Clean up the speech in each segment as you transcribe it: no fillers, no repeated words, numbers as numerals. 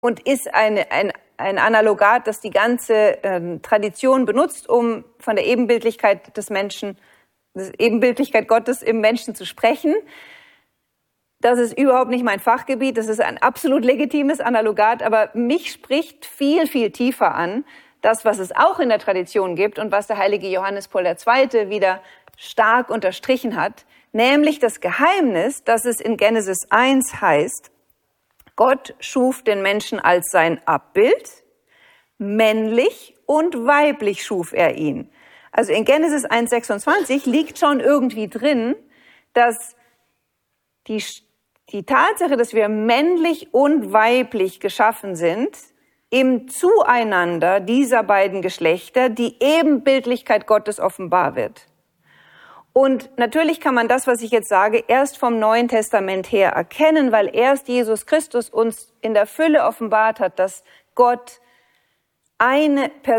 und ist ein Analogat, das die ganze Tradition benutzt, um von der Ebenbildlichkeit des Menschen, der Ebenbildlichkeit Gottes im Menschen zu sprechen. Das ist überhaupt nicht mein Fachgebiet, das ist ein absolut legitimes Analogat, aber mich spricht viel, viel tiefer an, das, was es auch in der Tradition gibt und was der heilige Johannes Paul II. Wieder stark unterstrichen hat, nämlich das Geheimnis, dass es in Genesis 1 heißt, Gott schuf den Menschen als sein Abbild, männlich und weiblich schuf er ihn. Also in Genesis 1,26 liegt schon irgendwie drin, dass die Tatsache, dass wir männlich und weiblich geschaffen sind, im Zueinander dieser beiden Geschlechter die Ebenbildlichkeit Gottes offenbar wird. Und natürlich kann man das, was ich jetzt sage, erst vom Neuen Testament her erkennen, weil erst Jesus Christus uns in der Fülle offenbart hat, dass Gott ein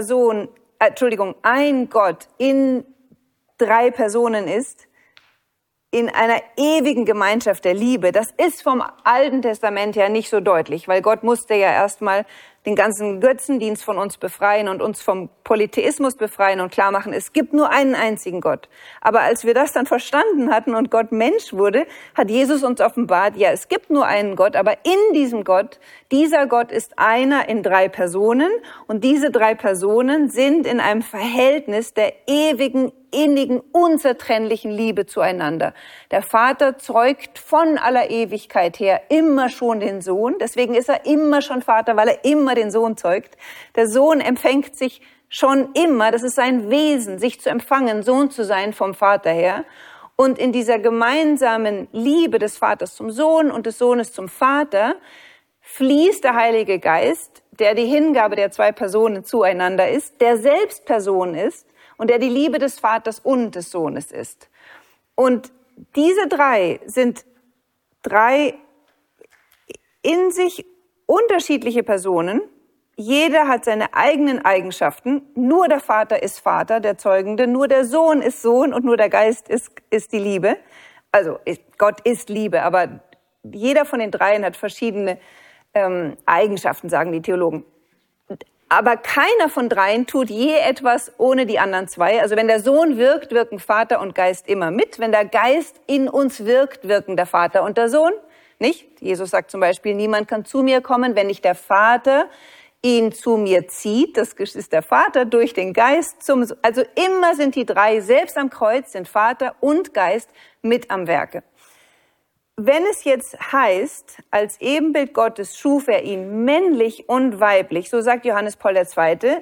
Gott in 3 Personen ist, in einer ewigen Gemeinschaft der Liebe. Das ist vom Alten Testament her nicht so deutlich, weil Gott musste ja erstmal den ganzen Götzendienst von uns befreien und uns vom Polytheismus befreien und klar machen, es gibt nur einen einzigen Gott. Aber als wir das dann verstanden hatten und Gott Mensch wurde, hat Jesus uns offenbart, ja, es gibt nur einen Gott, aber in diesem Gott, dieser Gott ist einer in 3 Personen und diese 3 Personen sind in einem Verhältnis der ewigen, innigen, unzertrennlichen Liebe zueinander. Der Vater zeugt von aller Ewigkeit her immer schon den Sohn, deswegen ist er immer schon Vater, weil er immer den Sohn zeugt. Der Sohn empfängt sich schon immer, das ist sein Wesen, sich zu empfangen, Sohn zu sein vom Vater her. Und in dieser gemeinsamen Liebe des Vaters zum Sohn und des Sohnes zum Vater fließt der Heilige Geist, der die Hingabe der 2 Personen zueinander ist, der selbst Person ist und der die Liebe des Vaters und des Sohnes ist. Und diese 3 sind 3 in sich unterschiedliche Personen. Jeder hat seine eigenen Eigenschaften. Nur der Vater ist Vater, der Zeugende. Nur der Sohn ist Sohn und nur der Geist ist die Liebe. Also Gott ist Liebe, aber jeder von den 3 hat verschiedene Eigenschaften, sagen die Theologen. Aber keiner von 3 tut je etwas ohne die anderen 2. Also wenn der Sohn wirkt, wirken Vater und Geist immer mit. Wenn der Geist in uns wirkt, wirken der Vater und der Sohn nicht. Jesus sagt zum Beispiel, niemand kann zu mir kommen, wenn nicht der Vater ihn zu mir zieht. Das ist der Vater durch den Geist. Also immer sind die 3, selbst am Kreuz, sind Vater und Geist mit am Werke. Wenn es jetzt heißt, als Ebenbild Gottes schuf er ihn männlich und weiblich, so sagt Johannes Paul II.,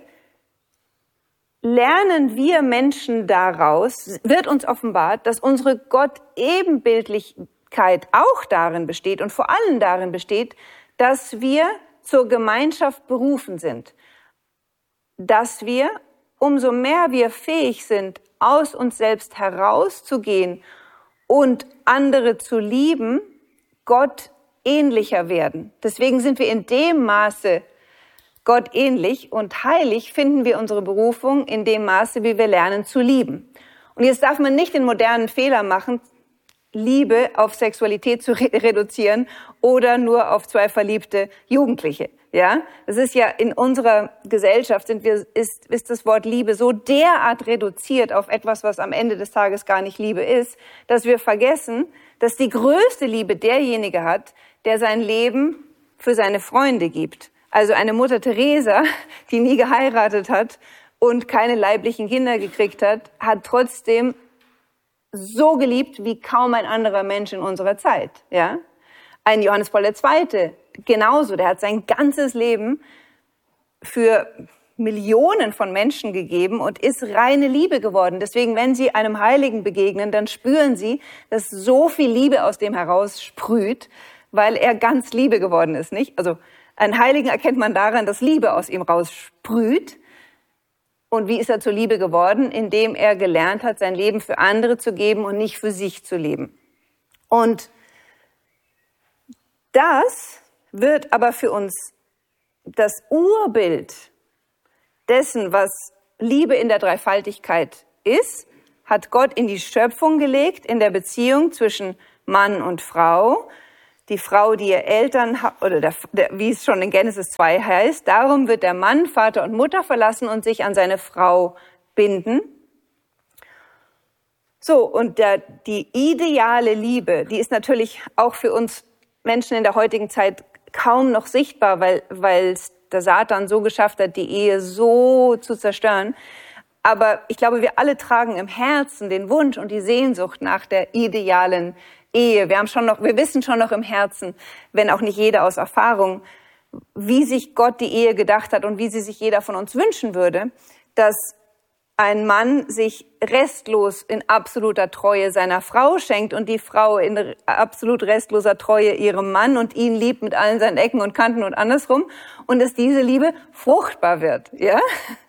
lernen wir Menschen daraus, wird uns offenbart, dass unsere Gott-Ebenbildlichkeit auch darin besteht und vor allem darin besteht, dass wir zur Gemeinschaft berufen sind. Dass wir, umso mehr wir fähig sind, aus uns selbst herauszugehen und andere zu lieben, Gott ähnlicher werden. Deswegen sind wir in dem Maße Gott ähnlich und heilig finden wir unsere Berufung in dem Maße, wie wir lernen zu lieben. Und jetzt darf man nicht den modernen Fehler machen, Liebe auf Sexualität zu reduzieren oder nur auf 2 verliebte Jugendliche. Ja, das ist ja in unserer Gesellschaft ist das Wort Liebe so derart reduziert auf etwas, was am Ende des Tages gar nicht Liebe ist, dass wir vergessen, dass die größte Liebe derjenige hat, der sein Leben für seine Freunde gibt. Also eine Mutter Teresa, die nie geheiratet hat und keine leiblichen Kinder gekriegt hat, hat trotzdem so geliebt wie kaum ein anderer Mensch in unserer Zeit. Ja, ein Johannes Paul II. Genauso, der hat sein ganzes Leben für Millionen von Menschen gegeben und ist reine Liebe geworden. Deswegen, wenn Sie einem Heiligen begegnen, dann spüren Sie, dass so viel Liebe aus dem heraus sprüht, weil er ganz Liebe geworden ist, nicht? Also einen Heiligen erkennt man daran, dass Liebe aus ihm raussprüht. Und wie ist er zur Liebe geworden? Indem er gelernt hat, sein Leben für andere zu geben und nicht für sich zu leben. Und das wird aber für uns das Urbild dessen, was Liebe in der Dreifaltigkeit ist, hat Gott in die Schöpfung gelegt, in der Beziehung zwischen Mann und Frau. die Frau, die ihr Eltern, oder wie es schon in Genesis 2 heißt, darum wird der Mann Vater und Mutter verlassen und sich an seine Frau binden. So, und die ideale Liebe, die ist natürlich auch für uns Menschen in der heutigen Zeit kaum noch sichtbar, weil es der Satan so geschafft hat, die Ehe so zu zerstören. Aber ich glaube, wir alle tragen im Herzen den Wunsch und die Sehnsucht nach der idealen Ehe. Wir wissen schon noch im Herzen, wenn auch nicht jeder aus Erfahrung, wie sich Gott die Ehe gedacht hat und wie sie sich jeder von uns wünschen würde, dass ein Mann sich restlos in absoluter Treue seiner Frau schenkt und die Frau in absolut restloser Treue ihrem Mann und ihn liebt mit allen seinen Ecken und Kanten und andersrum und dass diese Liebe fruchtbar wird. Ja?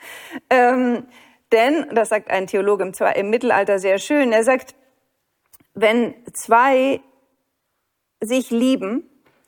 Denn, das sagt ein Theologe im Mittelalter sehr schön, er sagt, wenn zwei sich lieben,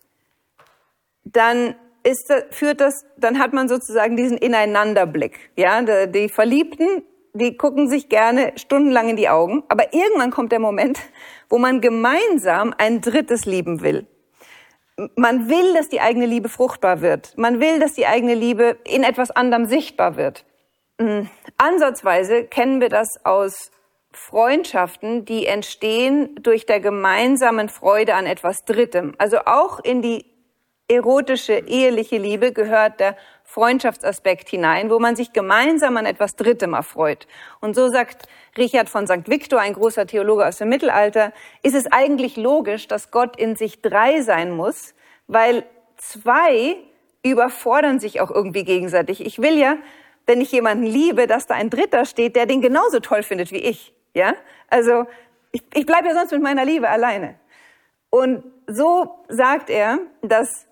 dann dann hat man sozusagen diesen Ineinanderblick. Ja, die Verliebten, die gucken sich gerne stundenlang in die Augen, aber irgendwann kommt der Moment, wo man gemeinsam ein drittes lieben will. Man will, dass die eigene Liebe fruchtbar wird. Man will, dass die eigene Liebe in etwas anderem sichtbar wird. Ansatzweise kennen wir das aus Freundschaften, die entstehen durch der gemeinsamen Freude an etwas Drittem. Also auch in die erotische, eheliche Liebe gehört der Freundschaftsaspekt hinein, wo man sich gemeinsam an etwas Drittem erfreut. Und so sagt Richard von St. Victor, ein großer Theologe aus dem Mittelalter, ist es eigentlich logisch, dass Gott in sich drei sein muss, weil zwei überfordern sich auch irgendwie gegenseitig. Ich will ja, wenn ich jemanden liebe, dass da ein Dritter steht, der den genauso toll findet wie ich. Ja? Also ich bleibe ja sonst mit meiner Liebe alleine. Und so sagt er, dass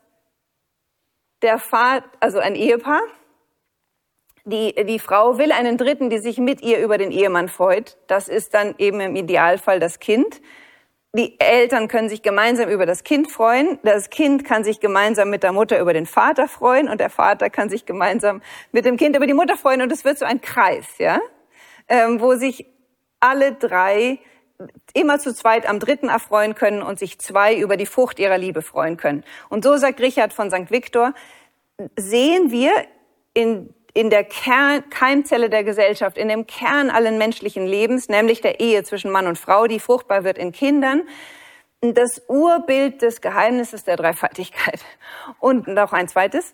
der Vater, also ein Ehepaar, die Frau will einen Dritten, die sich mit ihr über den Ehemann freut. Das ist dann eben im Idealfall das Kind. Die Eltern können sich gemeinsam über das Kind freuen. Das Kind kann sich gemeinsam mit der Mutter über den Vater freuen und der Vater kann sich gemeinsam mit dem Kind über die Mutter freuen. Und es wird so ein Kreis, ja, wo sich alle drei immer zu zweit am Dritten erfreuen können und sich zwei über die Frucht ihrer Liebe freuen können. Und so sagt Richard von St. Victor, sehen wir in der Keimzelle der Gesellschaft, in dem Kern allen menschlichen Lebens, nämlich der Ehe zwischen Mann und Frau, die fruchtbar wird in Kindern, das Urbild des Geheimnisses der Dreifaltigkeit. Und noch ein zweites,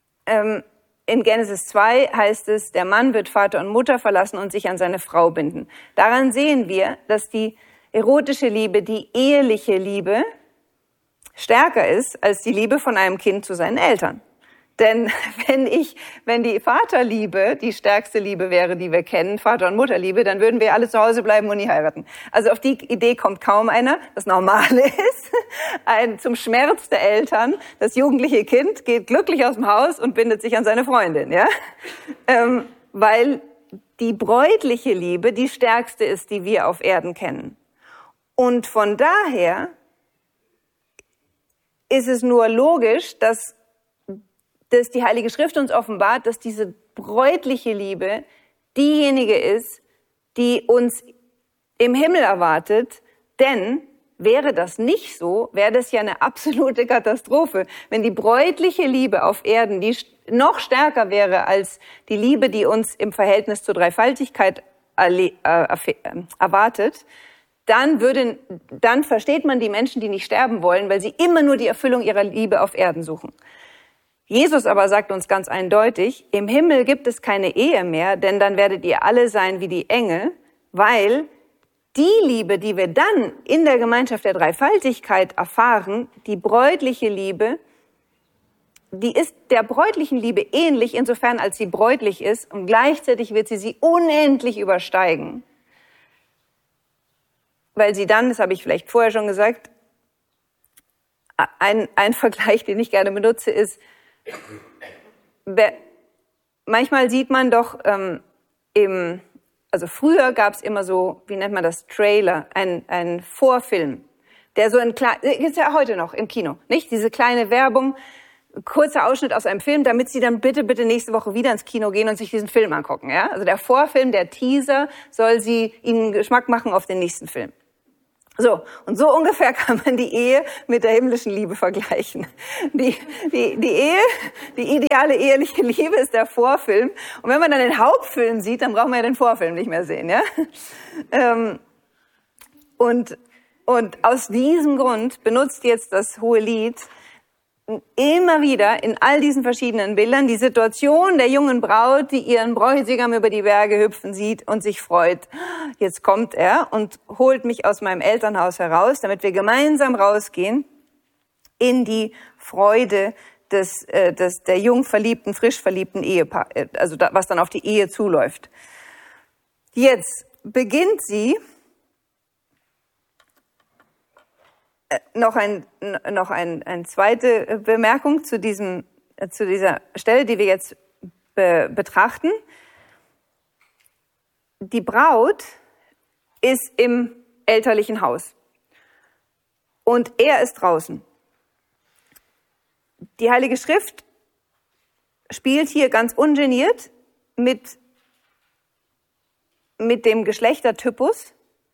in Genesis 2 heißt es, der Mann wird Vater und Mutter verlassen und sich an seine Frau binden. Daran sehen wir, dass die erotische Liebe, die eheliche Liebe, stärker ist als die Liebe von einem Kind zu seinen Eltern. Denn wenn die Vaterliebe die stärkste Liebe wäre, die wir kennen, Vater- und Mutterliebe, dann würden wir alle zu Hause bleiben und nie heiraten. Also auf die Idee kommt kaum einer. Das Normale ist, zum Schmerz der Eltern, das jugendliche Kind geht glücklich aus dem Haus und bindet sich an seine Freundin, ja? Weil die bräutliche Liebe die stärkste ist, die wir auf Erden kennen. Und von daher ist es nur logisch, dass die Heilige Schrift uns offenbart, dass diese bräutliche Liebe diejenige ist, die uns im Himmel erwartet. Denn wäre das nicht so, wäre das ja eine absolute Katastrophe. Wenn die bräutliche Liebe auf Erden, die noch stärker wäre als die Liebe, die uns im Verhältnis zur Dreifaltigkeit erwartet, dann versteht man die Menschen, die nicht sterben wollen, weil sie immer nur die Erfüllung ihrer Liebe auf Erden suchen. Jesus aber sagt uns ganz eindeutig, im Himmel gibt es keine Ehe mehr, denn dann werdet ihr alle sein wie die Engel, weil die Liebe, die wir dann in der Gemeinschaft der Dreifaltigkeit erfahren, die bräutliche Liebe, die ist der bräutlichen Liebe ähnlich, insofern als sie bräutlich ist und gleichzeitig wird sie unendlich übersteigen. Weil sie dann, das habe ich vielleicht vorher schon gesagt, ein Vergleich, den ich gerne benutze, ist, manchmal sieht man doch also früher gab es immer so, wie nennt man das, Trailer, ein Vorfilm, der so ist ja heute noch im Kino, nicht? Diese kleine Werbung, kurzer Ausschnitt aus einem Film, damit Sie dann bitte nächste Woche wieder ins Kino gehen und sich diesen Film angucken, ja? Also der Vorfilm, der Teaser soll Ihnen Geschmack machen auf den nächsten Film. So, und so ungefähr kann man die Ehe mit der himmlischen Liebe vergleichen. Die Ehe, die ideale eheliche Liebe ist der Vorfilm. Und wenn man dann den Hauptfilm sieht, dann braucht man ja den Vorfilm nicht mehr sehen, ja? Und aus diesem Grund benutzt jetzt das Hohelied immer wieder in all diesen verschiedenen Bildern die Situation der jungen Braut, die ihren Bräutigam über die Berge hüpfen sieht und sich freut. Jetzt kommt er und holt mich aus meinem Elternhaus heraus, damit wir gemeinsam rausgehen in die Freude der jung verliebten, frisch verliebten Ehepaar, also was dann auf die Ehe zuläuft. Jetzt beginnt sie noch eine zweite Bemerkung zu dieser Stelle, die wir jetzt betrachten. Die Braut ist im elterlichen Haus und er ist draußen. Die Heilige Schrift spielt hier ganz ungeniert mit dem Geschlechtertypus,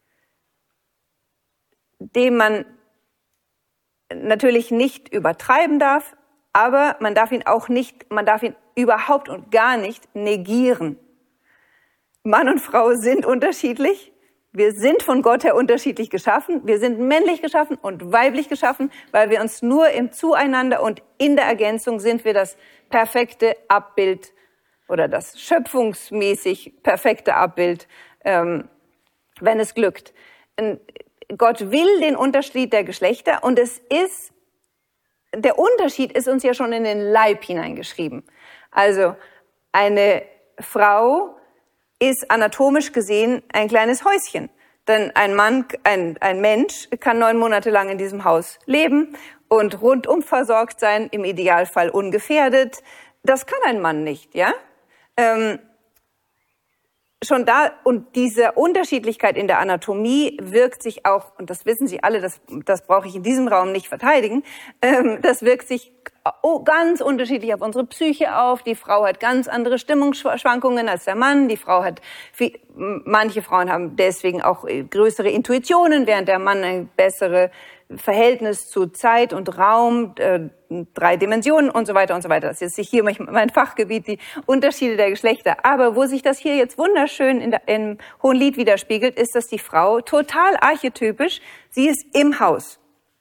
den man natürlich nicht übertreiben darf, aber man darf ihn überhaupt und gar nicht negieren. Mann und Frau sind unterschiedlich. Wir sind von Gott her unterschiedlich geschaffen. Wir sind männlich geschaffen und weiblich geschaffen, weil wir uns nur im Zueinander und in der Ergänzung sind wir das perfekte Abbild oder das schöpfungsmäßig perfekte Abbild, wenn es glückt. Gott will den Unterschied der Geschlechter und der Unterschied ist uns ja schon in den Leib hineingeschrieben. Also eine Frau ist anatomisch gesehen ein kleines Häuschen. Denn ein Mensch kann 9 Monate lang in diesem Haus leben und rundum versorgt sein, im Idealfall ungefährdet. Das kann ein Mann nicht, ja? Schon da, und diese Unterschiedlichkeit in der Anatomie wirkt sich auch, und das wissen Sie alle, das brauche ich in diesem Raum nicht verteidigen, das wirkt sich ganz unterschiedlich auf unsere Psyche auf. Die Frau hat ganz andere Stimmungsschwankungen als der Mann. Manche Frauen haben deswegen auch größere Intuitionen, während der Mann ein besseres Verhältnis zu Zeit und Raum, 3 Dimensionen und so weiter und so weiter. Das ist jetzt hier mein Fachgebiet, die Unterschiede der Geschlechter. Aber wo sich das hier jetzt wunderschön im Hohelied widerspiegelt, ist, dass die Frau total archetypisch, sie ist im Haus.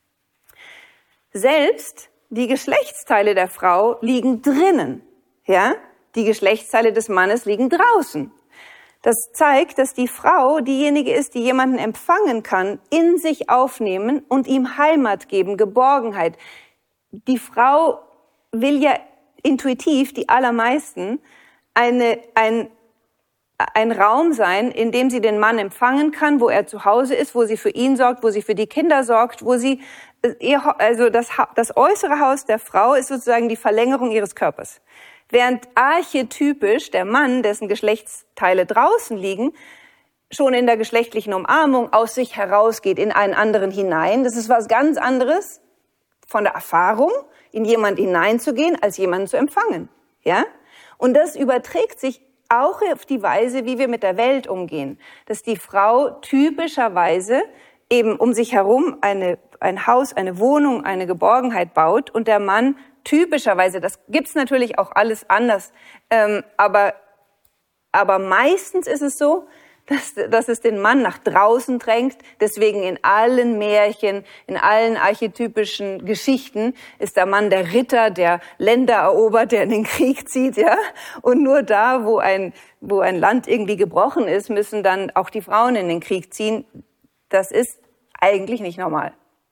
Selbst die Geschlechtsteile der Frau liegen drinnen, ja? Die Geschlechtsteile des Mannes liegen draußen. Das zeigt, dass die Frau diejenige ist, die jemanden empfangen kann, in sich aufnehmen und ihm Heimat geben, Geborgenheit. Die Frau will ja intuitiv, die allermeisten, ein Raum sein, in dem sie den Mann empfangen kann, wo er zu Hause ist, wo sie für ihn sorgt, wo sie für die Kinder sorgt, wo sie das äußere Haus der Frau ist sozusagen die Verlängerung ihres Körpers. Während archetypisch der Mann, dessen Geschlechtsteile draußen liegen, schon in der geschlechtlichen Umarmung aus sich herausgeht, in einen anderen hinein. Das ist was ganz anderes von der Erfahrung, in jemand hineinzugehen, als jemanden zu empfangen. Ja? Und das überträgt sich auch auf die Weise, wie wir mit der Welt umgehen. Dass die Frau typischerweise eben um sich herum ein Haus, eine Wohnung, eine Geborgenheit baut und der Mann typischerweise, das gibt's natürlich auch alles anders, aber meistens ist es so, dass es den Mann nach draußen drängt. Deswegen in allen Märchen, in allen archetypischen Geschichten ist der Mann der Ritter, der Länder erobert, der in den Krieg zieht, ja. Und nur da, wo ein Land irgendwie gebrochen ist, müssen dann auch die Frauen in den Krieg ziehen. Das ist eigentlich nicht normal.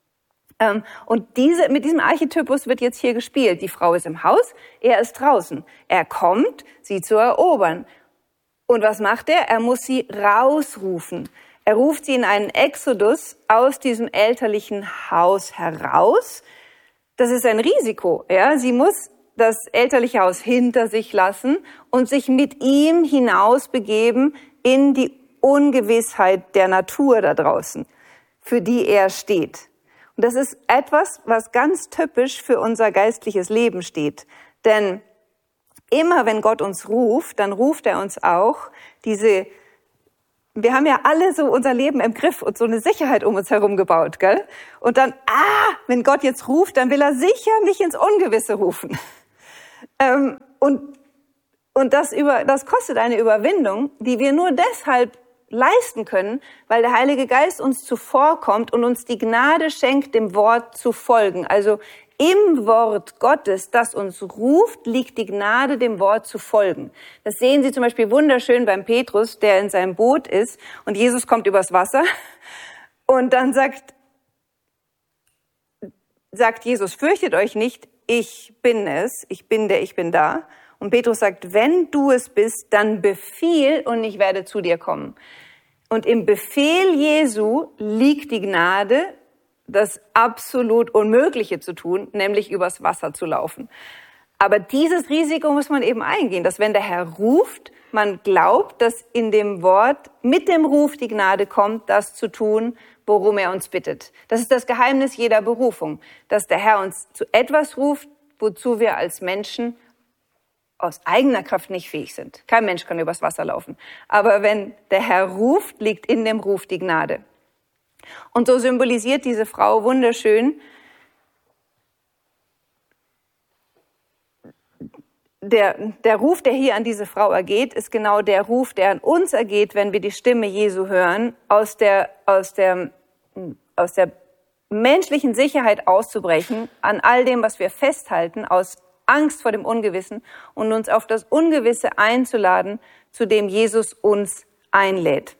Und mit diesem Archetypus wird jetzt hier gespielt. Die Frau ist im Haus, er ist draußen. Er kommt, sie zu erobern. Und was macht er? Er muss sie rausrufen. Er ruft sie in einen Exodus aus diesem elterlichen Haus heraus. Das ist ein Risiko. Ja? Sie muss das elterliche Haus hinter sich lassen und sich mit ihm hinaus begeben in die Ungewissheit der Natur da draußen, für die er steht. Und das ist etwas, was ganz typisch für unser geistliches Leben steht. Denn immer wenn Gott uns ruft, dann ruft er uns auch, diese wir haben ja alle so unser Leben im Griff und so eine Sicherheit um uns herum gebaut, gell? Und dann, wenn Gott jetzt ruft, dann will er sicher nicht ins Ungewisse rufen. Und das kostet eine Überwindung, die wir nur deshalb leisten können, weil der Heilige Geist uns zuvorkommt und uns die Gnade schenkt, dem Wort zu folgen. Also im Wort Gottes, das uns ruft, liegt die Gnade, dem Wort zu folgen. Das sehen Sie zum Beispiel wunderschön beim Petrus, der in seinem Boot ist und Jesus kommt übers Wasser und dann sagt Jesus, fürchtet euch nicht, ich bin es, ich bin der, ich bin da. Und Petrus sagt, wenn du es bist, dann befiehl und ich werde zu dir kommen. Und im Befehl Jesu liegt die Gnade, das absolut Unmögliche zu tun, nämlich übers Wasser zu laufen. Aber dieses Risiko muss man eben eingehen, dass wenn der Herr ruft, man glaubt, dass in dem Wort mit dem Ruf die Gnade kommt, das zu tun, worum er uns bittet. Das ist das Geheimnis jeder Berufung, dass der Herr uns zu etwas ruft, wozu wir als Menschen aus eigener Kraft nicht fähig sind. Kein Mensch kann übers Wasser laufen. Aber wenn der Herr ruft, liegt in dem Ruf die Gnade. Und so symbolisiert diese Frau wunderschön der Ruf, der hier an diese Frau ergeht, ist genau der Ruf, der an uns ergeht, wenn wir die Stimme Jesu hören, aus der menschlichen Sicherheit auszubrechen, an all dem, was wir festhalten, aus Angst vor dem Ungewissen und uns auf das Ungewisse einzuladen, zu dem Jesus uns einlädt.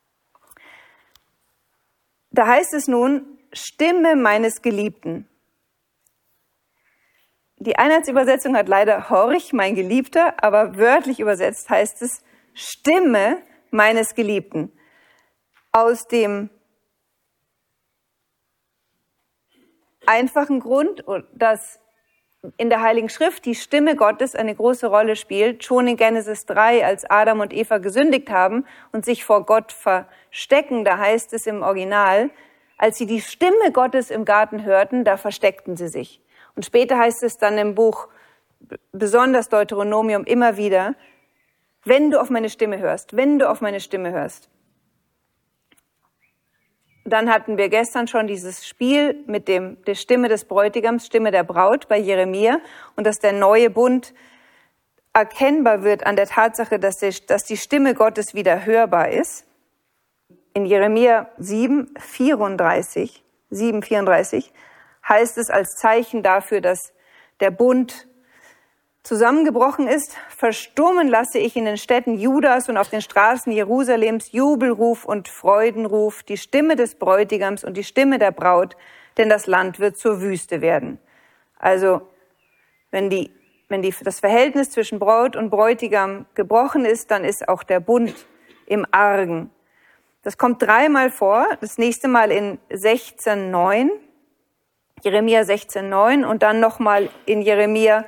Da heißt es nun, Stimme meines Geliebten. Die Einheitsübersetzung hat leider Horch, mein Geliebter, aber wörtlich übersetzt heißt es Stimme meines Geliebten. Aus dem einfachen Grund, dass in der Heiligen Schrift die Stimme Gottes eine große Rolle spielt. Schon in Genesis 3, als Adam und Eva gesündigt haben und sich vor Gott verstecken, da heißt es im Original, als sie die Stimme Gottes im Garten hörten, da versteckten sie sich. Und später heißt es dann im Buch, besonders Deuteronomium, immer wieder, wenn du auf meine Stimme hörst, wenn du auf meine Stimme hörst. Dann hatten wir gestern schon dieses Spiel mit der Stimme des Bräutigams, Stimme der Braut bei Jeremia und dass der neue Bund erkennbar wird an der Tatsache, dass die Stimme Gottes wieder hörbar ist. In Jeremia 7,34 heißt es als Zeichen dafür, dass der Bund zusammengebrochen ist, verstummen lasse ich in den Städten Judas und auf den Straßen Jerusalems Jubelruf und Freudenruf, die Stimme des Bräutigams und die Stimme der Braut, denn das Land wird zur Wüste werden. Also, wenn das Verhältnis zwischen Braut und Bräutigam gebrochen ist, dann ist auch der Bund im Argen. Das kommt 3-mal vor, das nächste Mal in 16,9, Jeremia 16,9 und dann nochmal in Jeremia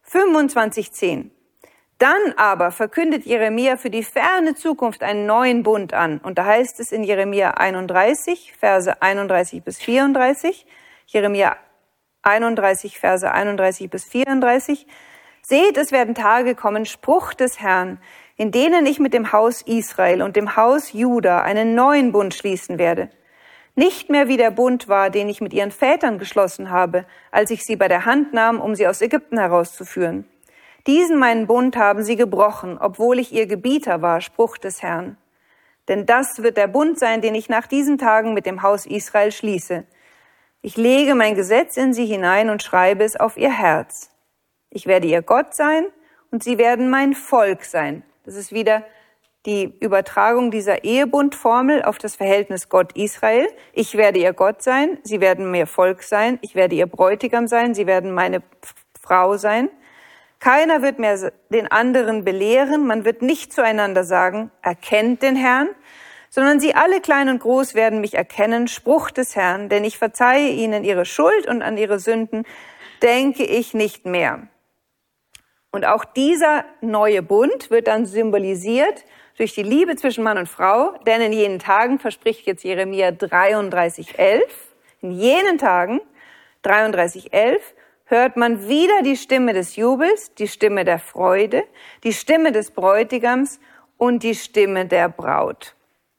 25,10. Dann aber verkündet Jeremia für die ferne Zukunft einen neuen Bund an. Und da heißt es in Jeremia 31, Verse 31 bis 34, Jeremia 31, Verse 31 bis 34, seht, es werden Tage kommen, Spruch des Herrn, in denen ich mit dem Haus Israel und dem Haus Juda einen neuen Bund schließen werde. Nicht mehr wie der Bund war, den ich mit ihren Vätern geschlossen habe, als ich sie bei der Hand nahm, um sie aus Ägypten herauszuführen. Diesen meinen Bund haben sie gebrochen, obwohl ich ihr Gebieter war, Spruch des Herrn. Denn das wird der Bund sein, den ich nach diesen Tagen mit dem Haus Israel schließe. Ich lege mein Gesetz in sie hinein und schreibe es auf ihr Herz. Ich werde ihr Gott sein und sie werden mein Volk sein. Das ist wieder die Übertragung dieser Ehebundformel auf das Verhältnis Gott-Israel. Ich werde ihr Gott sein, sie werden mir Volk sein, ich werde ihr Bräutigam sein, sie werden meine Frau sein. Keiner wird mehr den anderen belehren, man wird nicht zueinander sagen, erkennt den Herrn, sondern sie alle klein und groß werden mich erkennen, Spruch des Herrn, denn ich verzeihe ihnen ihre Schuld und an ihre Sünden denke ich nicht mehr. Und auch dieser neue Bund wird dann symbolisiert durch die Liebe zwischen Mann und Frau, denn in jenen Tagen verspricht jetzt Jeremia 33,11, in jenen Tagen 33,11 hört man wieder die Stimme des Jubels, die Stimme der Freude, die Stimme des Bräutigams und die Stimme der Braut.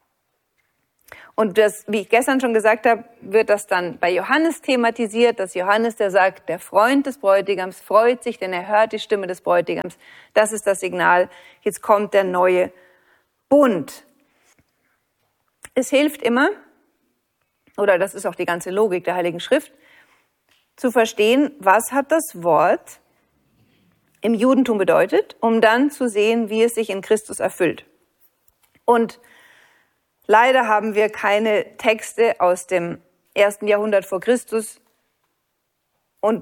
Und das, wie ich gestern schon gesagt habe, wird das dann bei Johannes thematisiert, dass Johannes, der sagt, der Freund des Bräutigams freut sich, denn er hört die Stimme des Bräutigams. Das ist das Signal. Jetzt kommt der neue Bund. Es hilft immer, oder das ist auch die ganze Logik der Heiligen Schrift, zu verstehen, was hat das Wort im Judentum bedeutet, um dann zu sehen, wie es sich in Christus erfüllt. Und leider haben wir keine Texte aus dem 1. Jahrhundert vor Christus und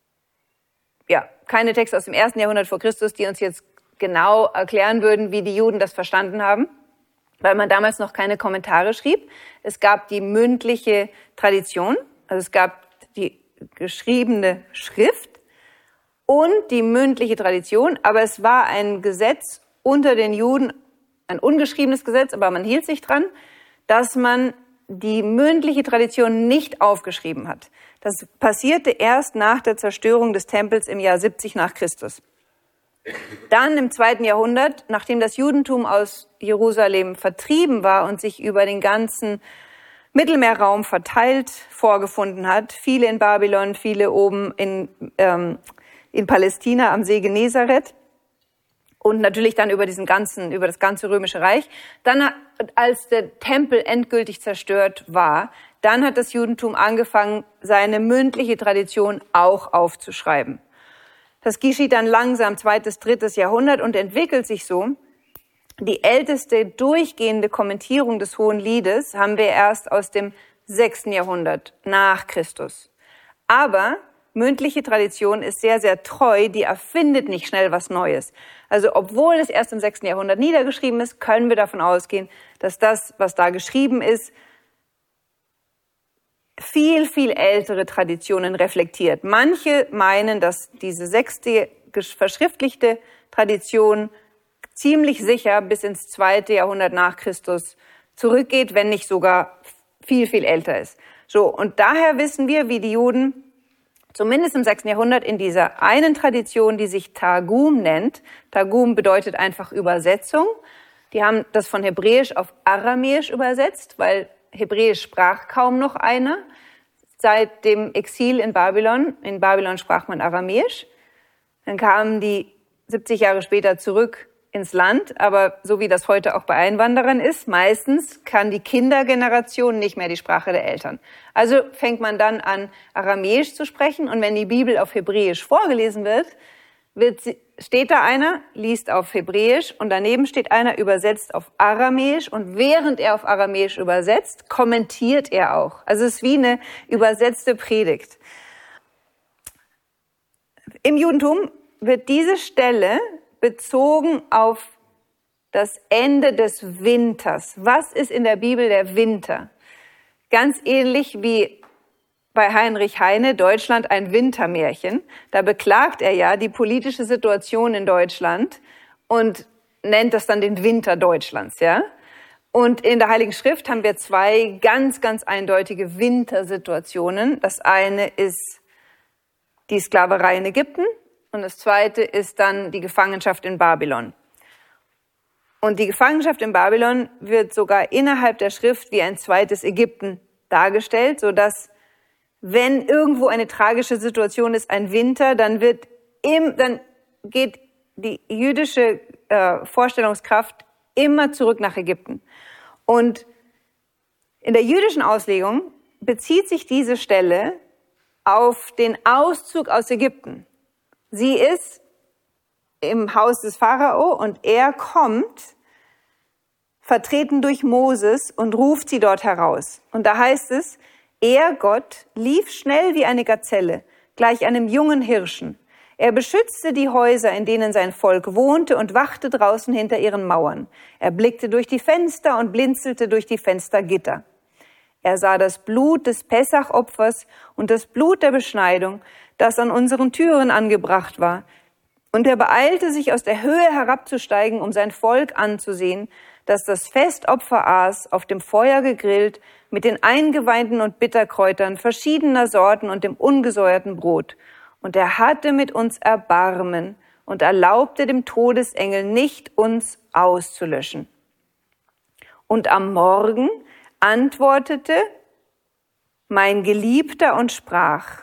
keine Texte aus dem 1. Jahrhundert vor Christus, die uns jetzt genau erklären würden, wie die Juden das verstanden haben, weil man damals noch keine Kommentare schrieb. Es gab die mündliche Tradition, also es gab die geschriebene Schrift und die mündliche Tradition, aber es war ein Gesetz unter den Juden, ein ungeschriebenes Gesetz, aber man hielt sich dran, dass man die mündliche Tradition nicht aufgeschrieben hat. Das passierte erst nach der Zerstörung des Tempels im Jahr 70 nach Christus. Dann im 2. Jahrhundert, nachdem das Judentum aus Jerusalem vertrieben war und sich über den ganzen Mittelmeerraum verteilt vorgefunden hat, viele in Babylon, viele oben in Palästina am See Genezareth und natürlich dann über das ganze Römische Reich. Dann, als der Tempel endgültig zerstört war, dann hat das Judentum angefangen, seine mündliche Tradition auch aufzuschreiben. Das geschieht dann langsam 2., 3. Jahrhundert und entwickelt sich so. Die älteste durchgehende Kommentierung des Hohen Liedes haben wir erst aus dem 6. Jahrhundert nach Christus. Aber mündliche Tradition ist sehr, sehr treu, die erfindet nicht schnell was Neues. Also obwohl es erst im 6. Jahrhundert niedergeschrieben ist, können wir davon ausgehen, dass das, was da geschrieben ist, viel, viel ältere Traditionen reflektiert. Manche meinen, dass diese 6. verschriftlichte Tradition ziemlich sicher bis ins 2. Jahrhundert nach Christus zurückgeht, wenn nicht sogar viel, viel älter ist. So, und daher wissen wir, wie die Juden zumindest im 6. Jahrhundert in dieser einen Tradition, die sich Targum nennt. Targum bedeutet einfach Übersetzung. Die haben das von Hebräisch auf Aramäisch übersetzt, weil Hebräisch sprach kaum noch einer. Seit dem Exil in Babylon sprach man Aramäisch. Dann kamen die 70 Jahre später zurück ins Land, aber so wie das heute auch bei Einwanderern ist, meistens kann die Kindergeneration nicht mehr die Sprache der Eltern. Also fängt man dann an, Aramäisch zu sprechen und wenn die Bibel auf Hebräisch vorgelesen wird, steht da einer, liest auf Hebräisch und daneben steht einer, übersetzt auf Aramäisch und während er auf Aramäisch übersetzt, kommentiert er auch. Also es ist wie eine übersetzte Predigt. Im Judentum wird diese Stelle bezogen auf das Ende des Winters. Was ist in der Bibel der Winter? Ganz ähnlich wie bei Heinrich Heine, Deutschland ein Wintermärchen. Da beklagt er ja die politische Situation in Deutschland und nennt das dann den Winter Deutschlands, ja? Und in der Heiligen Schrift haben wir 2 ganz, ganz eindeutige Wintersituationen. Das eine ist die Sklaverei in Ägypten und das zweite ist dann die Gefangenschaft in Babylon. Und die Gefangenschaft in Babylon wird sogar innerhalb der Schrift wie ein zweites Ägypten dargestellt, sodass, wenn irgendwo eine tragische Situation ist, ein Winter, dann geht die jüdische Vorstellungskraft immer zurück nach Ägypten. Und in der jüdischen Auslegung bezieht sich diese Stelle auf den Auszug aus Ägypten. Sie ist im Haus des Pharao und er kommt, vertreten durch Moses, und ruft sie dort heraus. Und da heißt es, er, Gott, lief schnell wie eine Gazelle, gleich einem jungen Hirschen. Er beschützte die Häuser, in denen sein Volk wohnte, und wachte draußen hinter ihren Mauern. Er blickte durch die Fenster und blinzelte durch die Fenstergitter. Er sah das Blut des Pessachopfers und das Blut der Beschneidung, das an unseren Türen angebracht war. Und er beeilte sich, aus der Höhe herabzusteigen, um sein Volk anzusehen, das das Festopfer aß, auf dem Feuer gegrillt, mit den Eingeweiden und Bitterkräutern verschiedener Sorten und dem ungesäuerten Brot. Und er hatte mit uns Erbarmen und erlaubte dem Todesengel nicht, uns auszulöschen. Und am Morgen, antwortete mein Geliebter und sprach: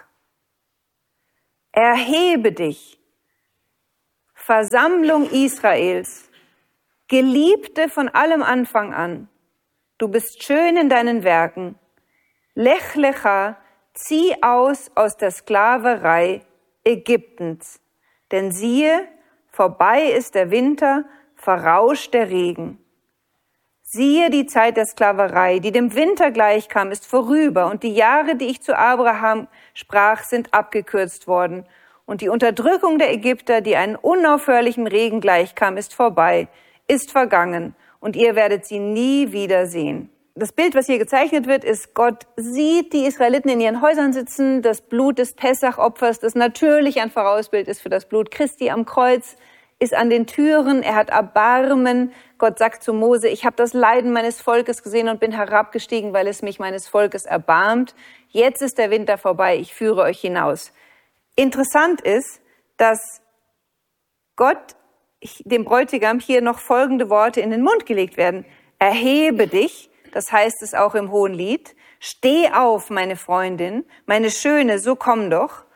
Erhebe dich, Versammlung Israels, Geliebte von allem Anfang an. Du bist schön in deinen Werken. Lech lecha, zieh aus der Sklaverei Ägyptens. Denn siehe, vorbei ist der Winter, verrauscht der Regen. Siehe, die Zeit der Sklaverei, die dem Winter gleichkam, ist vorüber, und die Jahre, die ich zu Abraham sprach, sind abgekürzt worden. Und die Unterdrückung der Ägypter, die einen unaufhörlichen Regen gleichkam, ist vorbei, ist vergangen, und ihr werdet sie nie wieder sehen. Das Bild, was hier gezeichnet wird, ist, Gott sieht die Israeliten in ihren Häusern sitzen, das Blut des Pessach-Opfers, das natürlich ein Vorausbild ist für das Blut Christi am Kreuz, ist an den Türen, er hat Erbarmen. Gott sagt zu Mose: Ich habe das Leiden meines Volkes gesehen und bin herabgestiegen, weil es mich meines Volkes erbarmt. Jetzt ist der Winter vorbei, ich führe euch hinaus. Interessant ist, dass Gott dem Bräutigam hier noch folgende Worte in den Mund gelegt werden. Erhebe dich, das heißt es auch im Hohenlied. Steh auf, meine Freundin, meine Schöne, so komm doch.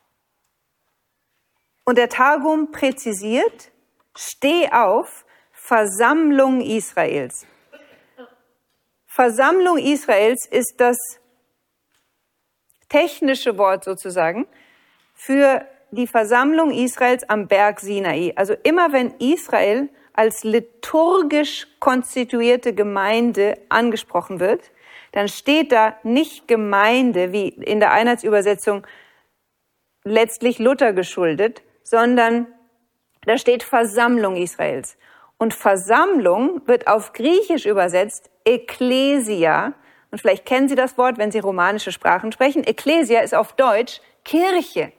Und der Targum präzisiert: Steh auf, Versammlung Israels. Versammlung Israels ist das technische Wort sozusagen für die Versammlung Israels am Berg Sinai. Also immer wenn Israel als liturgisch konstituierte Gemeinde angesprochen wird, dann steht da nicht Gemeinde, wie in der Einheitsübersetzung letztlich Luther geschuldet, sondern da steht Versammlung Israels. Und Versammlung wird auf Griechisch übersetzt Ekklesia. Und vielleicht kennen Sie das Wort, wenn Sie romanische Sprachen sprechen. Ekklesia ist auf Deutsch Kirche.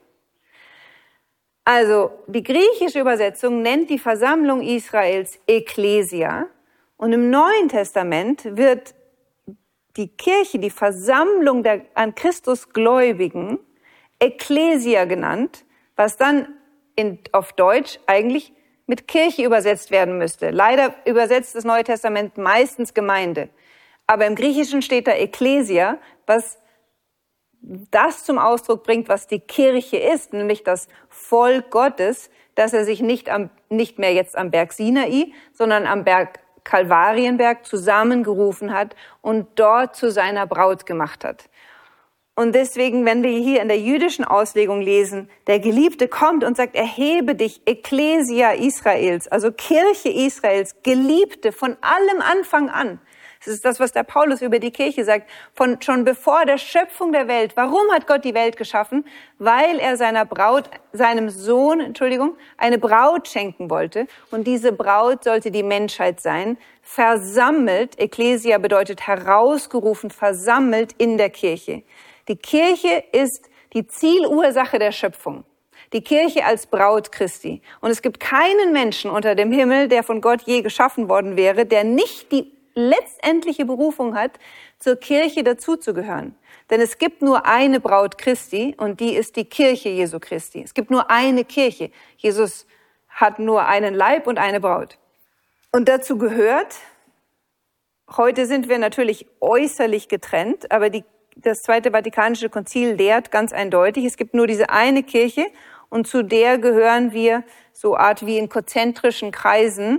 Also die griechische Übersetzung nennt die Versammlung Israels Ekklesia. Und im Neuen Testament wird die Kirche, die Versammlung der an Christus Gläubigen, Ekklesia genannt, was dann auf Deutsch eigentlich mit Kirche übersetzt werden müsste. Leider übersetzt das Neue Testament meistens Gemeinde. Aber im Griechischen steht da Ekklesia, was das zum Ausdruck bringt, was die Kirche ist, nämlich das Volk Gottes, dass er sich nicht mehr jetzt am Berg Sinai, sondern am Berg Kalvarienberg zusammengerufen hat und dort zu seiner Braut gemacht hat. Und deswegen, wenn wir hier in der jüdischen Auslegung lesen, der Geliebte kommt und sagt: Erhebe dich, Ekklesia Israels, also Kirche Israels, Geliebte von allem Anfang an. Das ist das, was der Paulus über die Kirche sagt, schon bevor der Schöpfung der Welt. Warum hat Gott die Welt geschaffen? Weil er seinem Sohn, eine Braut schenken wollte. Und diese Braut sollte die Menschheit sein, versammelt. Ekklesia bedeutet herausgerufen, versammelt in der Kirche. Die Kirche ist die Zielursache der Schöpfung. Die Kirche als Braut Christi. Und es gibt keinen Menschen unter dem Himmel, der von Gott je geschaffen worden wäre, der nicht die letztendliche Berufung hat, zur Kirche dazuzugehören. Denn es gibt nur eine Braut Christi und die ist die Kirche Jesu Christi. Es gibt nur eine Kirche. Jesus hat nur einen Leib und eine Braut. Und dazu gehört, heute sind wir natürlich äußerlich getrennt, aber das Zweite Vatikanische Konzil lehrt ganz eindeutig, es gibt nur diese eine Kirche und zu der gehören wir so Art wie in konzentrischen Kreisen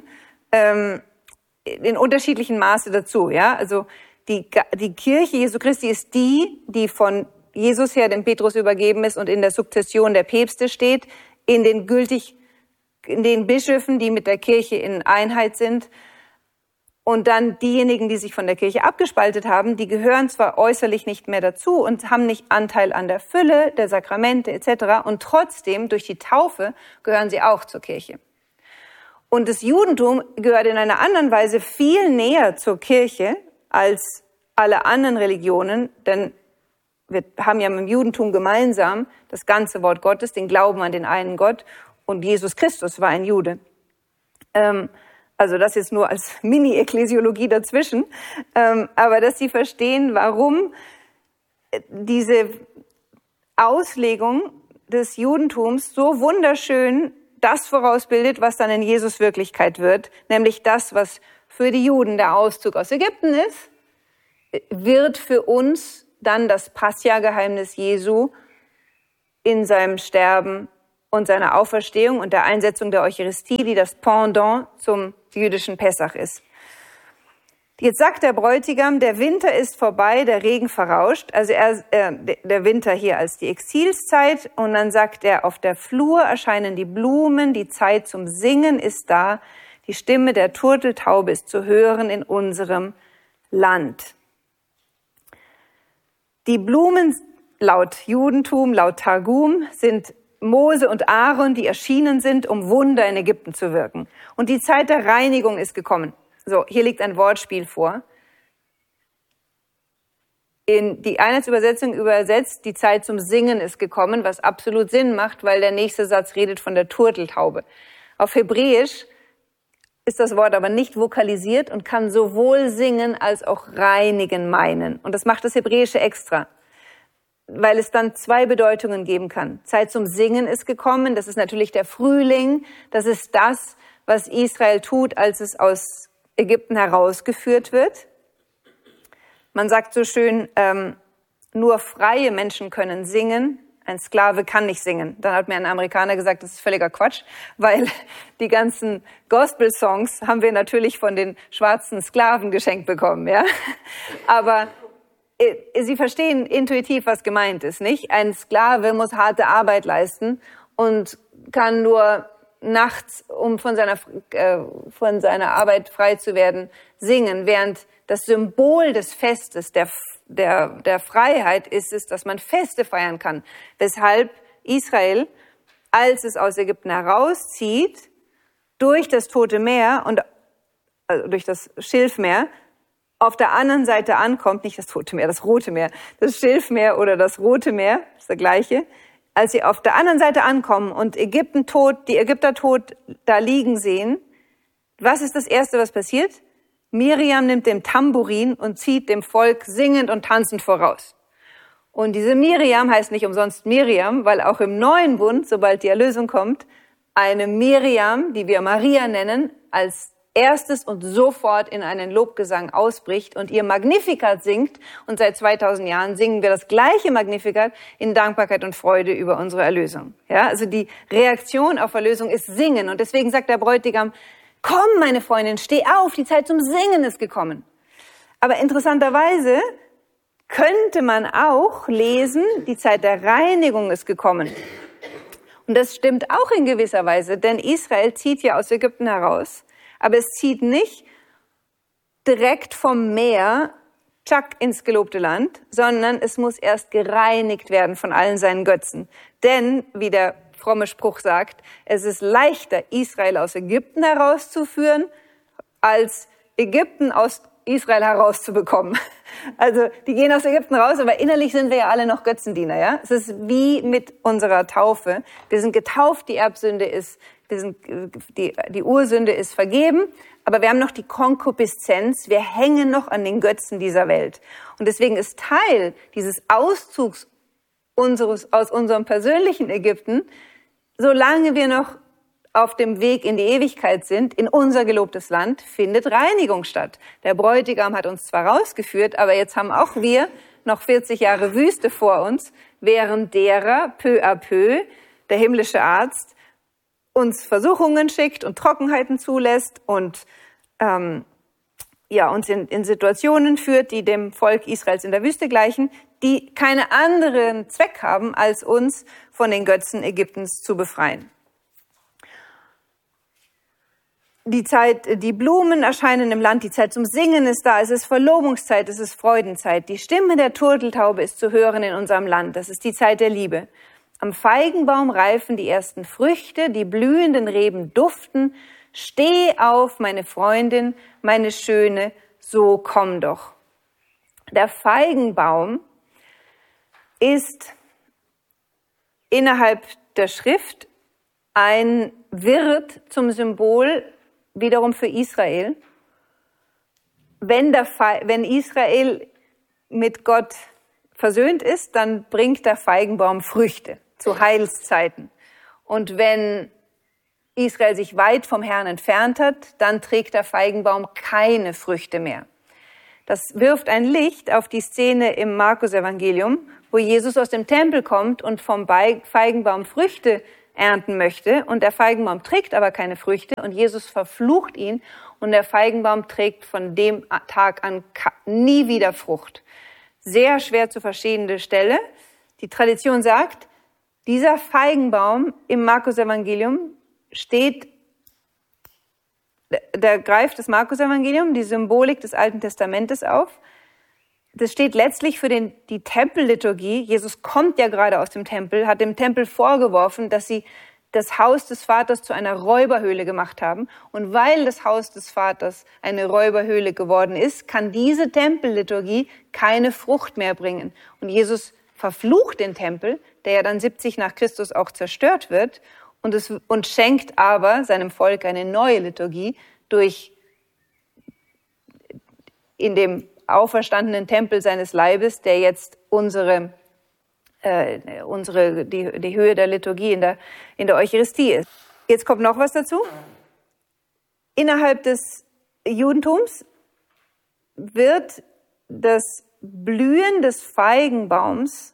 in unterschiedlichen Maße dazu. Ja? Also die Kirche Jesu Christi ist die von Jesus her dem Petrus übergeben ist und in der Sukzession der Päpste steht, in den Bischöfen, die mit der Kirche in Einheit sind. Und dann diejenigen, die sich von der Kirche abgespaltet haben, die gehören zwar äußerlich nicht mehr dazu und haben nicht Anteil an der Fülle der Sakramente etc. Und trotzdem, durch die Taufe, gehören sie auch zur Kirche. Und das Judentum gehört in einer anderen Weise viel näher zur Kirche als alle anderen Religionen, denn wir haben ja mit dem Judentum gemeinsam das ganze Wort Gottes, den Glauben an den einen Gott, und Jesus Christus war ein Jude. Also das jetzt nur als Mini-Ekklesiologie dazwischen, aber dass Sie verstehen, warum diese Auslegung des Judentums so wunderschön das vorausbildet, was dann in Jesus Wirklichkeit wird, nämlich das, was für die Juden der Auszug aus Ägypten ist, wird für uns dann das Passia-Geheimnis Jesu in seinem Sterben und seiner Auferstehung und der Einsetzung der Eucharistie, die das Pendant zum jüdischen Pessach ist. Jetzt sagt der Bräutigam, der Winter ist vorbei, der Regen verrauscht. Also der Winter hier als die Exilszeit. Und dann sagt er, auf der Flur erscheinen die Blumen, die Zeit zum Singen ist da. Die Stimme der Turteltaube ist zu hören in unserem Land. Die Blumen laut Judentum, laut Targum, sind Mose und Aaron, die erschienen sind, um Wunder in Ägypten zu wirken. Und die Zeit der Reinigung ist gekommen. So, hier liegt ein Wortspiel vor. In die Einheitsübersetzung übersetzt, die Zeit zum Singen ist gekommen, was absolut Sinn macht, weil der nächste Satz redet von der Turteltaube. Auf Hebräisch ist das Wort aber nicht vokalisiert und kann sowohl singen als auch reinigen meinen. Und das macht das Hebräische extra, weil es dann zwei Bedeutungen geben kann. Zeit zum Singen ist gekommen, das ist natürlich der Frühling, das ist das, was Israel tut, als es aus Ägypten herausgeführt wird. Man sagt so schön, nur freie Menschen können singen, ein Sklave kann nicht singen. Dann hat mir ein Amerikaner gesagt, das ist völliger Quatsch, weil die ganzen Gospel-Songs haben wir natürlich von den schwarzen Sklaven geschenkt bekommen, ja. Aber Sie verstehen intuitiv, was gemeint ist, nicht? Ein Sklave muss harte Arbeit leisten und kann nur nachts, um von seiner Arbeit frei zu werden, singen, während das Symbol des Festes, der Freiheit ist es, dass man Feste feiern kann. Weshalb Israel, als es aus Ägypten herauszieht, durch das Tote Meer und also durch das Schilfmeer, auf der anderen Seite ankommt, nicht das Tote Meer, das Rote Meer, das Schilfmeer oder das Rote Meer, ist der gleiche. Als sie auf der anderen Seite ankommen und die Ägypter tot da liegen sehen, was ist das Erste, was passiert? Miriam nimmt den Tambourin und zieht dem Volk singend und tanzend voraus. Und diese Miriam heißt nicht umsonst Miriam, weil auch im Neuen Bund, sobald die Erlösung kommt, eine Miriam, die wir Maria nennen, als erstes und sofort in einen Lobgesang ausbricht und ihr Magnificat singt. Und seit 2000 Jahren singen wir das gleiche Magnificat in Dankbarkeit und Freude über unsere Erlösung. Ja, also die Reaktion auf Erlösung ist Singen. Und deswegen sagt der Bräutigam, komm, meine Freundin, steh auf, die Zeit zum Singen ist gekommen. Aber interessanterweise könnte man auch lesen, die Zeit der Reinigung ist gekommen. Und das stimmt auch in gewisser Weise, denn Israel zieht ja aus Ägypten heraus. Aber es zieht nicht direkt vom Meer, tschack, ins gelobte Land, sondern es muss erst gereinigt werden von allen seinen Götzen. Denn, wie der fromme Spruch sagt, es ist leichter, Israel aus Ägypten herauszuführen, als Ägypten aus Israel herauszubekommen. Also, die gehen aus Ägypten raus, aber innerlich sind wir ja alle noch Götzendiener, ja? Es ist wie mit unserer Taufe. Wir sind getauft, die Erbsünde ist, die Ursünde ist vergeben, aber wir haben noch die Konkupiszenz, wir hängen noch an den Götzen dieser Welt. Und deswegen ist Teil dieses Auszugs aus unserem persönlichen Ägypten, solange wir noch auf dem Weg in die Ewigkeit sind, in unser gelobtes Land, findet Reinigung statt. Der Bräutigam hat uns zwar rausgeführt, aber jetzt haben auch wir noch 40 Jahre Wüste vor uns, während derer peu à peu der himmlische Arzt uns Versuchungen schickt und Trockenheiten zulässt und uns in Situationen führt, die dem Volk Israels in der Wüste gleichen, die keinen anderen Zweck haben, als uns von den Götzen Ägyptens zu befreien. Die Blumen erscheinen im Land, die Zeit zum Singen ist da, es ist Verlobungszeit, es ist Freudenzeit. Die Stimme der Turteltaube ist zu hören in unserem Land, das ist die Zeit der Liebe. Am Feigenbaum reifen die ersten Früchte, die blühenden Reben duften. Steh auf, meine Freundin, meine Schöne, so komm doch. Der Feigenbaum ist innerhalb der Schrift ein Wirt zum Symbol wiederum für Israel. Wenn Israel mit Gott versöhnt ist, dann bringt der Feigenbaum Früchte zu Heilszeiten. Und wenn Israel sich weit vom Herrn entfernt hat, dann trägt der Feigenbaum keine Früchte mehr. Das wirft ein Licht auf die Szene im Markus-Evangelium, wo Jesus aus dem Tempel kommt und vom Feigenbaum Früchte ernten möchte. Und der Feigenbaum trägt aber keine Früchte und Jesus verflucht ihn und der Feigenbaum trägt von dem Tag an nie wieder Frucht. Sehr schwer zu verstehende Stelle. Die Tradition sagt, dieser Feigenbaum im Markus-Evangelium steht, da greift das Markus-Evangelium die Symbolik des Alten Testamentes auf. Das steht letztlich für die Tempelliturgie. Jesus kommt ja gerade aus dem Tempel, hat dem Tempel vorgeworfen, dass sie das Haus des Vaters zu einer Räuberhöhle gemacht haben. Und weil das Haus des Vaters eine Räuberhöhle geworden ist, kann diese Tempelliturgie keine Frucht mehr bringen. Und Jesus verflucht den Tempel, der ja dann 70 nach Christus auch zerstört wird, und schenkt aber seinem Volk eine neue Liturgie in dem auferstandenen Tempel seines Leibes, der jetzt die Höhe der Liturgie in der Eucharistie ist. Jetzt kommt noch was dazu. Innerhalb des Judentums wird das Blühen des Feigenbaums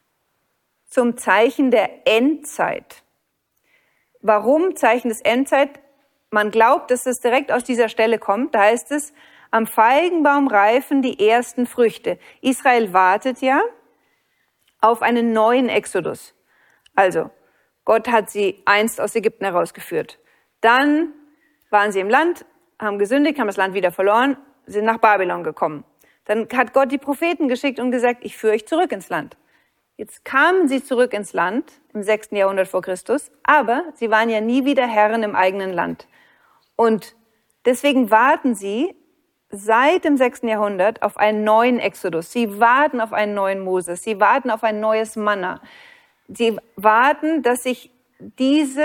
zum Zeichen der Endzeit. Warum Zeichen des Endzeit? Man glaubt, dass es direkt aus dieser Stelle kommt. Da heißt es, am Feigenbaum reifen die ersten Früchte. Israel wartet ja auf einen neuen Exodus. Also, Gott hat sie einst aus Ägypten herausgeführt. Dann waren sie im Land, haben gesündigt, haben das Land wieder verloren, sind nach Babylon gekommen. Dann hat Gott die Propheten geschickt und gesagt, ich führe euch zurück ins Land. Jetzt kamen sie zurück ins Land im 6. Jahrhundert vor Christus, aber sie waren ja nie wieder Herren im eigenen Land. Und deswegen warten sie seit dem 6. Jahrhundert auf einen neuen Exodus. Sie warten auf einen neuen Moses. Sie warten auf ein neues Manna. Sie warten, dass sich diese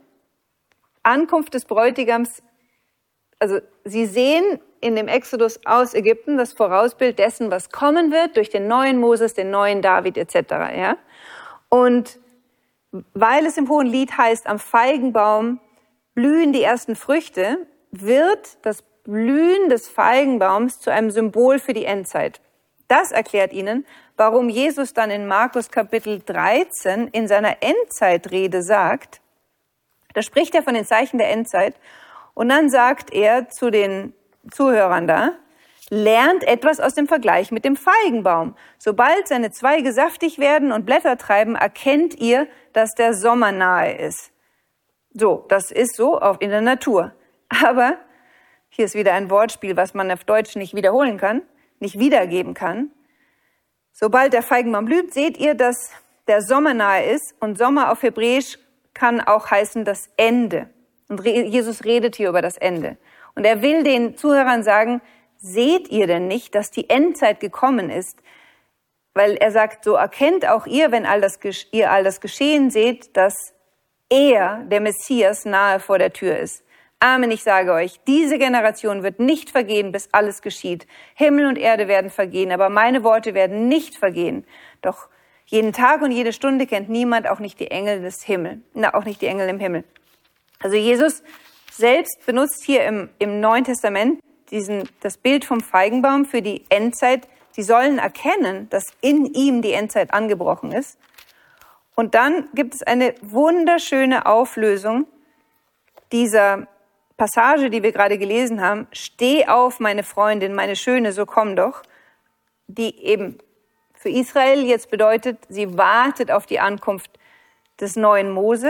Ankunft des Bräutigams, also sie sehen in dem Exodus aus Ägypten das Vorausbild dessen, was kommen wird durch den neuen Moses, den neuen David etc. Ja? Und weil es im Hohen Lied heißt, am Feigenbaum blühen die ersten Früchte, wird das Blühen des Feigenbaums zu einem Symbol für die Endzeit. Das erklärt Ihnen, warum Jesus dann in Markus Kapitel 13 in seiner Endzeitrede sagt, da spricht er von den Zeichen der Endzeit und dann sagt er zu den Zuhörern da, lernt etwas aus dem Vergleich mit dem Feigenbaum. Sobald seine Zweige saftig werden und Blätter treiben, erkennt ihr, dass der Sommer nahe ist. So, das ist so in der Natur. Aber hier ist wieder ein Wortspiel, was man auf Deutsch nicht wiederholen kann, nicht wiedergeben kann. Sobald der Feigenbaum blüht, seht ihr, dass der Sommer nahe ist. Und Sommer auf Hebräisch kann auch heißen das Ende. Und Jesus redet hier über das Ende. Und er will den Zuhörern sagen, seht ihr denn nicht, dass die Endzeit gekommen ist? Weil er sagt, so erkennt auch ihr, wenn ihr all das Geschehen seht, dass er, der Messias, nahe vor der Tür ist. Amen, ich sage euch, diese Generation wird nicht vergehen, bis alles geschieht. Himmel und Erde werden vergehen, aber meine Worte werden nicht vergehen. Doch jeden Tag und jede Stunde kennt niemand, auch nicht die Engel des Himmels, auch nicht die Engel im Himmel. Also Jesus selbst benutzt hier im Neuen Testament das Bild vom Feigenbaum für die Endzeit. Sie sollen erkennen, dass in ihm die Endzeit angebrochen ist. Und dann gibt es eine wunderschöne Auflösung dieser Passage, die wir gerade gelesen haben. Steh auf, meine Freundin, meine Schöne, so komm doch. Die eben für Israel jetzt bedeutet, sie wartet auf die Ankunft des neuen Mose.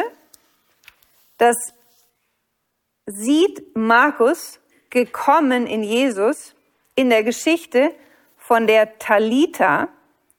Das sieht Markus gekommen in Jesus in der Geschichte von der Talita.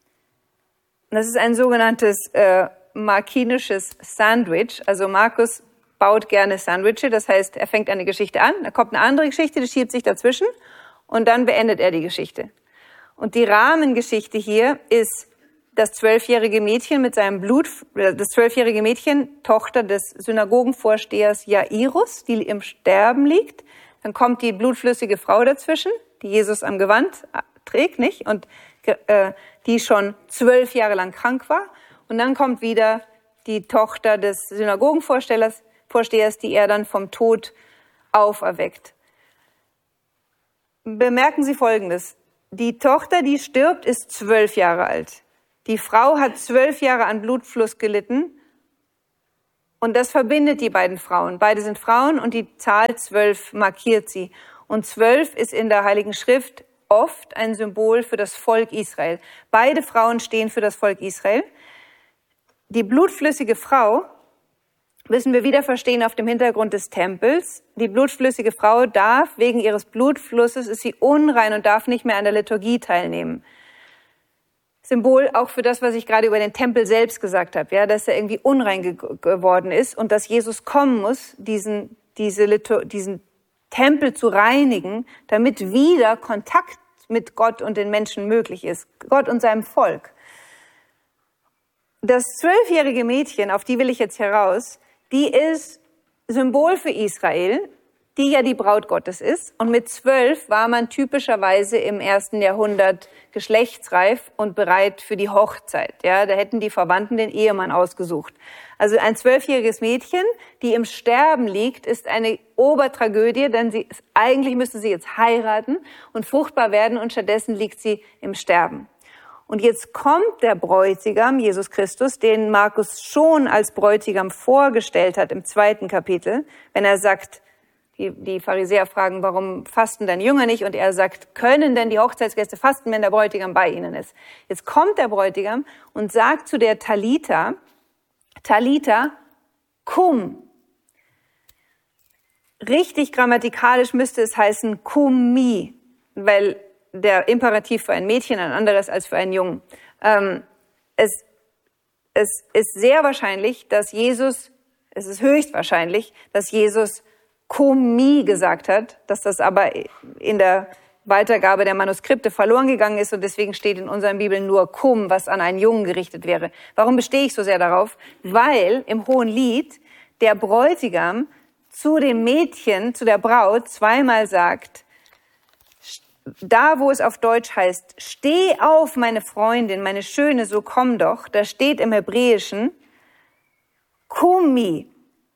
Das ist ein sogenanntes markinisches Sandwich. Also Markus baut gerne Sandwiche, das heißt, er fängt eine Geschichte an, da kommt eine andere Geschichte, die schiebt sich dazwischen und dann beendet er die Geschichte. Und die Rahmengeschichte hier ist das 12-jährige Mädchen mit seinem das 12-jährige Mädchen, Tochter des Synagogenvorstehers Jairus, die im Sterben liegt. Dann kommt die blutflüssige Frau dazwischen, die Jesus am Gewand trägt, nicht? Und die schon 12 Jahre lang krank war. Und dann kommt wieder die Tochter des Synagogenvorstehers, die er dann vom Tod auferweckt. Bemerken Sie Folgendes. die Tochter, die stirbt, ist 12 Jahre alt. Die Frau hat 12 Jahre an Blutfluss gelitten. Und das verbindet die beiden Frauen. Beide sind Frauen und die Zahl 12 markiert sie. Und 12 ist in der Heiligen Schrift oft ein Symbol für das Volk Israel. Beide Frauen stehen für das Volk Israel. Die blutflüssige Frau müssen wir wieder verstehen auf dem Hintergrund des Tempels. Die blutflüssige Frau darf, wegen ihres Blutflusses, ist sie unrein und darf nicht mehr an der Liturgie teilnehmen. Symbol auch für das, was ich gerade über den Tempel selbst gesagt habe, ja, dass er irgendwie unrein geworden ist und dass Jesus kommen muss, diesen Tempel zu reinigen, damit wieder Kontakt mit Gott und den Menschen möglich ist, Gott und seinem Volk. Das 12-jährige Mädchen, auf die will ich jetzt heraus, die ist Symbol für Israel, die ja die Braut Gottes ist. Und mit 12 war man typischerweise im 1. Jahrhundert geschlechtsreif und bereit für die Hochzeit. Ja, da hätten die Verwandten den Ehemann ausgesucht. Also ein 12-jähriges Mädchen, die im Sterben liegt, ist eine Obertragödie, denn eigentlich müsste sie jetzt heiraten und fruchtbar werden und stattdessen liegt sie im Sterben. Und jetzt kommt der Bräutigam, Jesus Christus, den Markus schon als Bräutigam vorgestellt hat im 2. Kapitel, wenn er sagt, die Pharisäer fragen, warum fasten deine Jünger nicht? Und er sagt, können denn die Hochzeitsgäste fasten, wenn der Bräutigam bei ihnen ist? Jetzt kommt der Bräutigam und sagt zu der Talita, cum. Richtig grammatikalisch müsste es heißen cummi, weil der Imperativ für ein Mädchen ein anderes als für einen Jungen. Es ist sehr wahrscheinlich, es ist höchstwahrscheinlich, dass Jesus Cummi gesagt hat, dass das aber in der Weitergabe der Manuskripte verloren gegangen ist und deswegen steht in unseren Bibeln nur cum, was an einen Jungen gerichtet wäre. Warum bestehe ich so sehr darauf? Weil im Hohen Lied der Bräutigam zu dem Mädchen, zu der Braut zweimal sagt, da wo es auf Deutsch heißt, steh auf, meine Freundin, meine Schöne, so komm doch, da steht im Hebräischen Cummi.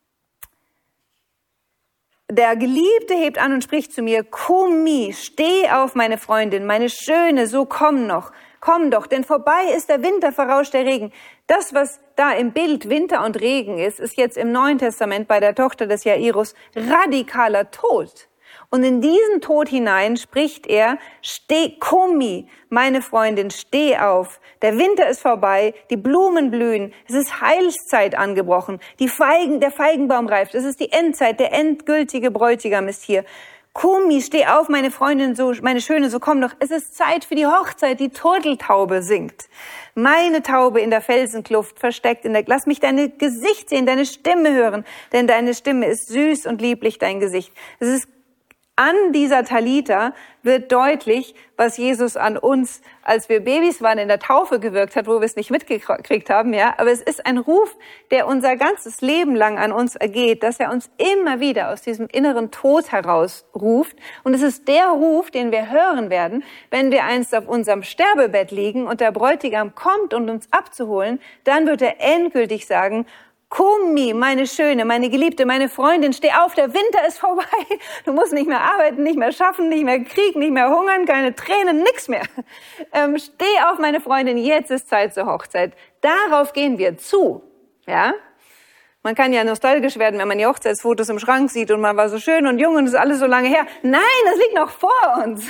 Der Geliebte hebt an und spricht zu mir, Cummi, steh auf, meine Freundin, meine Schöne, so komm doch, denn vorbei ist der Winter, verrauscht der Regen. Das, was da im Bild Winter und Regen ist jetzt im Neuen Testament bei der Tochter des Jairus radikaler Tod. Und in diesen Tod hinein spricht er, steh, Cummi, meine Freundin, steh auf. Der Winter ist vorbei, die Blumen blühen, es ist Heilszeit angebrochen, der Feigenbaum reift, es ist die Endzeit, der endgültige Bräutigam ist hier. Cummi, steh auf, meine Freundin, so, meine Schöne, so komm doch. Es ist Zeit für die Hochzeit, die Turteltaube singt. Meine Taube in der Felsenkluft versteckt lass mich dein Gesicht sehen, deine Stimme hören, denn deine Stimme ist süß und lieblich, dein Gesicht. Es ist an dieser Talita wird deutlich, was Jesus an uns, als wir Babys waren, in der Taufe gewirkt hat, wo wir es nicht mitgekriegt haben, ja. Aber es ist ein Ruf, der unser ganzes Leben lang an uns ergeht, dass er uns immer wieder aus diesem inneren Tod heraus ruft. Und es ist der Ruf, den wir hören werden, wenn wir einst auf unserem Sterbebett liegen und der Bräutigam kommt, um uns abzuholen. Dann wird er endgültig sagen, Cummi, meine Schöne, meine Geliebte, meine Freundin, steh auf, der Winter ist vorbei. Du musst nicht mehr arbeiten, nicht mehr schaffen, nicht mehr kriegen, nicht mehr hungern, keine Tränen, nix mehr. Steh auf, meine Freundin, jetzt ist Zeit zur Hochzeit. Darauf gehen wir zu, ja. Man kann ja nostalgisch werden, wenn man die Hochzeitsfotos im Schrank sieht und man war so schön und jung und es ist alles so lange her. Nein, das liegt noch vor uns.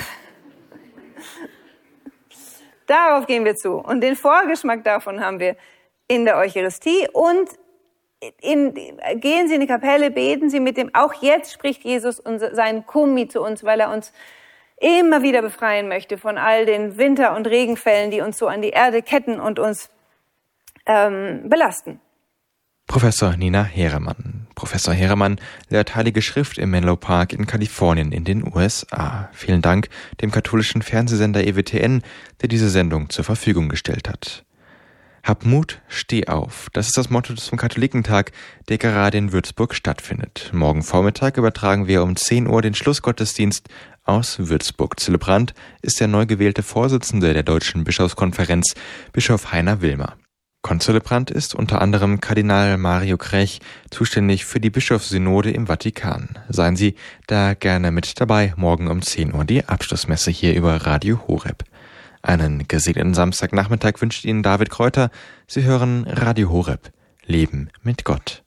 Darauf gehen wir zu. Und den Vorgeschmack davon haben wir in der Eucharistie und gehen Sie in die Kapelle, beten Sie mit dem, auch jetzt spricht Jesus seinen Cummi zu uns, weil er uns immer wieder befreien möchte von all den Winter- und Regenfällen, die uns so an die Erde ketten und uns belasten. Professor Nina Heeremann. Professor Heeremann lehrt Heilige Schrift im Menlo Park in Kalifornien in den USA. Vielen Dank dem katholischen Fernsehsender EWTN, der diese Sendung zur Verfügung gestellt hat. Hab Mut, steh auf. Das ist das Motto zum Katholikentag, der gerade in Würzburg stattfindet. Morgen Vormittag übertragen wir um 10 Uhr den Schlussgottesdienst aus Würzburg. Zelebrant ist der neu gewählte Vorsitzende der Deutschen Bischofskonferenz, Bischof Heiner Wilmer. Konzelebrant ist unter anderem Kardinal Mario Krech, zuständig für die Bischofssynode im Vatikan. Seien Sie da gerne mit dabei, morgen um 10 Uhr die Abschlussmesse hier über Radio Horeb. Einen gesegneten Samstagnachmittag wünscht Ihnen David Kräuter. Sie hören Radio Horeb. Leben mit Gott.